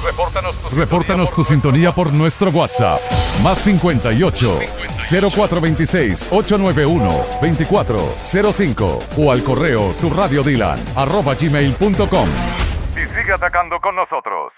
Repórtanos tu sintonía por nuestro WhatsApp. Más 58 0426 891 2405 o al correo turradiodilan@gmail.com. Y sigue atacando con nosotros.